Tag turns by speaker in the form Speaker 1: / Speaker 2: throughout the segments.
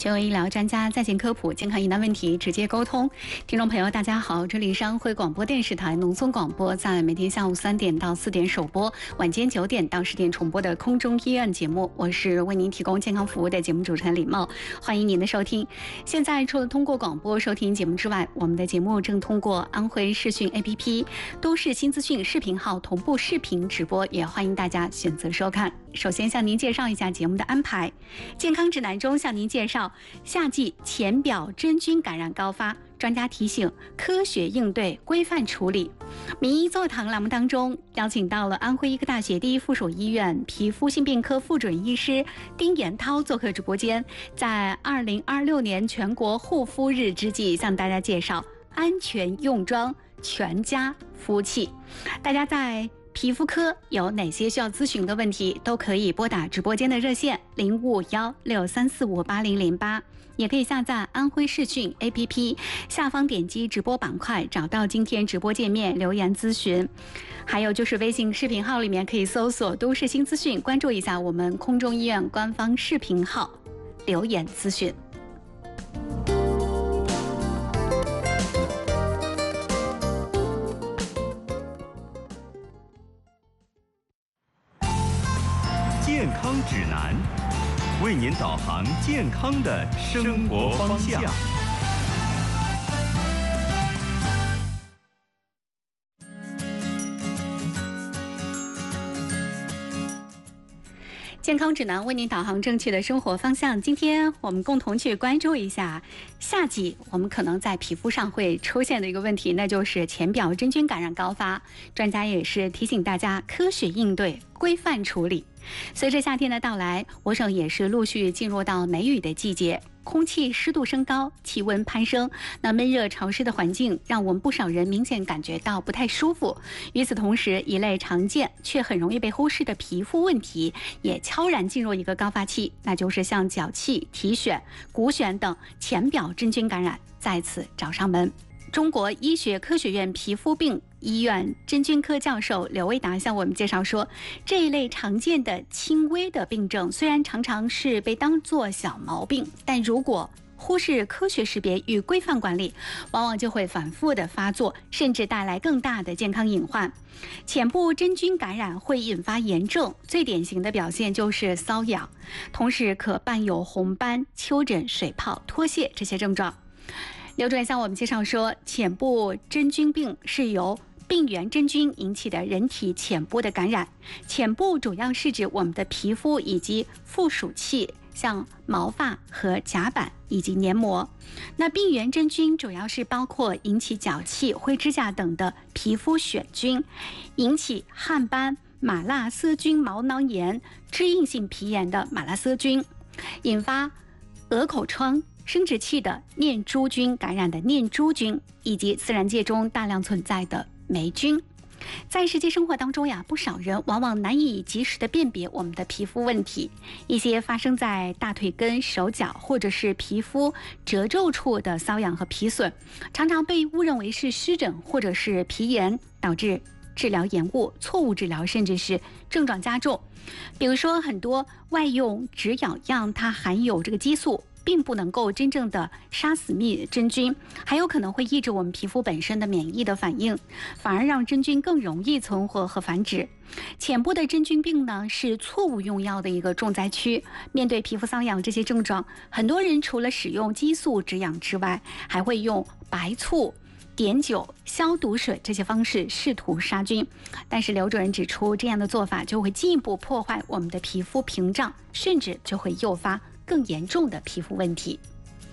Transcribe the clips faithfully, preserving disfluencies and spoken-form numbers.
Speaker 1: 权威医疗专家在线科普健康疑难问题直接沟通。听众朋友大家好，这里是安徽广播电视台农村广播，在每天下午三点到四点首播，晚间九点到十点重播的空中医院节目，我是为您提供健康服务的节目主持人李茂，欢迎您的收听。现在除了通过广播收听节目之外，我们的节目正通过安徽视讯 A P P、都市新资讯视频号同步视频直播，也欢迎大家选择收看。首先向您介绍一下节目的安排。健康指南中向您介绍夏季浅表真菌感染高发，专家提醒科学应对，规范处理。名医座谈栏目当中邀请到了安徽医科大学第一附属医院皮肤性病科副准医师丁延涛做客直播间，在二零二六年全国护肤日之际向大家介绍安全用装全家肤器。大家在皮肤科有哪些需要咨询的问题，都可以拨打直播间的热线零五幺六三四五八零零八，也可以下载安徽视讯 A P P， 下方点击直播板块，找到今天直播界面留言咨询。还有就是微信视频号里面可以搜索都市新资讯，关注一下我们空中医院官方视频号，留言咨询。
Speaker 2: 健康指南，为您导航健康的生活方向。
Speaker 1: 健康指南为您导航正确的生活方向。今天我们共同去关注一下夏季我们可能在皮肤上会出现的一个问题，那就是浅表真菌感染高发。专家也是提醒大家科学应对，规范处理。随着夏天的到来，我省也是陆续进入到梅雨的季节，空气湿度升高，气温攀升，那闷热潮湿的环境让我们不少人明显感觉到不太舒服。与此同时，一类常见却很容易被忽视的皮肤问题也悄然进入一个高发期，那就是像脚气、体癣、骨癣等浅表真菌感染再次找上门。中国医学科学院皮肤病医院真菌科教授刘卫达向我们介绍说，这一类常见的轻微的病症虽然常常是被当作小毛病，但如果忽视科学识别与规范管理，往往就会反复的发作，甚至带来更大的健康隐患。浅部真菌感染会引发炎症，最典型的表现就是瘙痒，同时可伴有红斑、丘疹、水泡、脱屑这些症状。刘主任向我们介绍说，浅部真菌病是由病原真菌引起的人体浅部的感染。浅部主要是指我们的皮肤以及附属器，像毛发和甲板以及黏膜。那病原真菌主要是包括引起脚气、灰指甲等的皮肤癣菌，引起汗斑、马拉色菌毛囊炎、脂硬性皮炎的马拉色菌，引发鹅口疮、生殖器的念珠菌感染的念珠菌，以及自然界中大量存在的霉菌。在实际生活当中呀，不少人往往难以及时的辨别我们的皮肤问题。一些发生在大腿根、手脚或者是皮肤褶皱处的瘙痒和皮损，常常被误认为是湿疹或者是皮炎，导致治疗延误、错误治疗，甚至是症状加重。比如说，很多外用止痒药它含有这个激素，并不能够真正的杀死灭真菌，还有可能会抑制我们皮肤本身的免疫的反应，反而让真菌更容易存活和繁殖。浅部的真菌病呢，是错误用药的一个重灾区。面对皮肤瘙痒这些症状，很多人除了使用激素止痒之外，还会用白醋、碘酒、消毒水这些方式试图杀菌。但是刘主任指出，这样的做法就会进一步破坏我们的皮肤屏障，甚至就会诱发更严重的皮肤问题。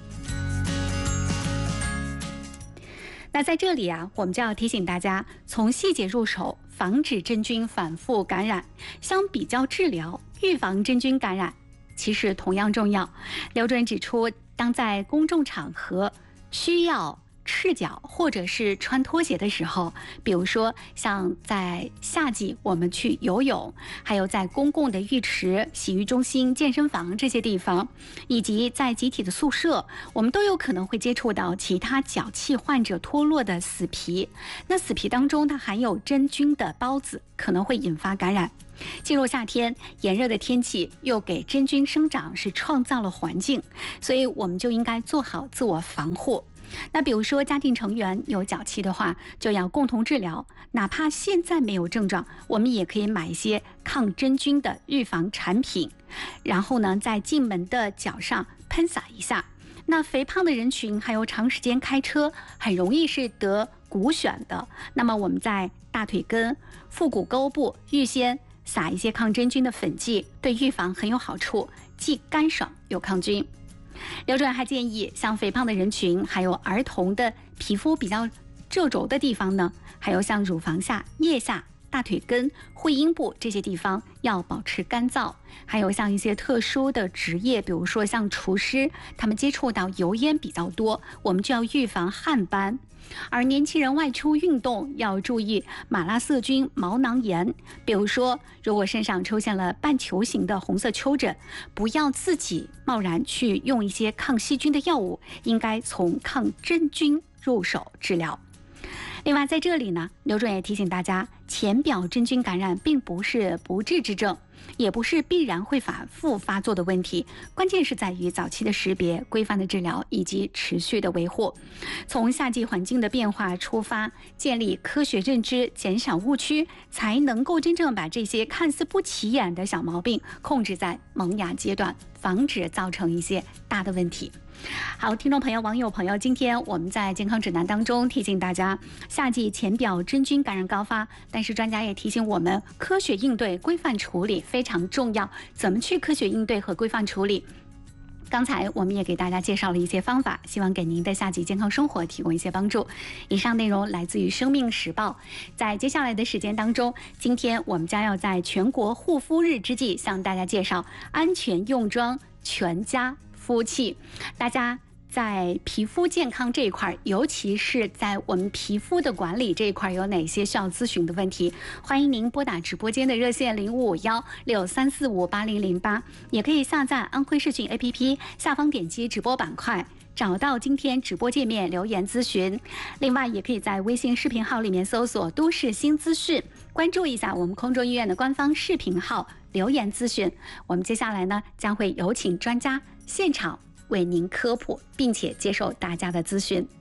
Speaker 1: 那在这里啊，我们就要提醒大家，从细节入手，防止真菌反复感染。相比较治疗，预防真菌感染其实同样重要。刘主任指出，当在公众场合需要赤脚或者是穿拖鞋的时候，比如说像在夏季我们去游泳，还有在公共的浴池、洗浴中心、健身房这些地方，以及在集体的宿舍，我们都有可能会接触到其他脚气患者脱落的死皮。那死皮当中它含有真菌的孢子，可能会引发感染。进入夏天，炎热的天气又给真菌生长是创造了环境，所以我们就应该做好自我防护。那比如说家庭成员有脚气的话，就要共同治疗，哪怕现在没有症状，我们也可以买一些抗真菌的预防产品，然后呢，在进门的脚上喷洒一下。那肥胖的人群还有长时间开车，很容易是得骨癣的，那么我们在大腿根、腹股沟部预先撒一些抗真菌的粉剂，对预防很有好处，既干爽又抗菌。刘主任还建议，像肥胖的人群，还有儿童的皮肤比较皱皱的地方呢，还有像乳房下、腋下、大腿根、会阴部这些地方要保持干燥。还有像一些特殊的职业，比如说像厨师，他们接触到油烟比较多，我们就要预防汗斑。而年轻人外出运动要注意马拉色菌、毛囊炎，比如说如果身上出现了半球形的红色丘疹，不要自己贸然去用一些抗细菌的药物，应该从抗真菌入手治疗。另外在这里呢，刘主任也提醒大家，浅表真菌感染并不是不治之症，也不是必然会反复发作的问题，关键是在于早期的识别、规范的治疗以及持续的维护。从夏季环境的变化出发，建立科学认知，减少误区，才能够真正把这些看似不起眼的小毛病控制在萌芽阶段，防止造成一些大的问题。好，听众朋友、网友朋友，今天我们在健康指南当中提醒大家，夏季浅表真菌感染高发，但是专家也提醒我们，科学应对、规范处理非常重要。怎么去科学应对和规范处理？刚才我们也给大家介绍了一些方法，希望给您的夏季健康生活提供一些帮助。以上内容来自于《生命时报》。在接下来的时间当中，今天我们将要在全国护肤日之际向大家介绍安全用装全家肤器。大家在皮肤健康这一块，尤其是在我们皮肤的管理这一块，有哪些需要咨询的问题？欢迎您拨打直播间的热线零五五幺六三四五八零零八，也可以下载安徽视讯 A P P， 下方点击直播板块，找到今天直播界面留言咨询。另外，也可以在微信视频号里面搜索“都市新资讯”，关注一下我们空中医院的官方视频号，留言咨询。我们接下来呢，将会有请专家现场为您科普，并且接受大家的咨询。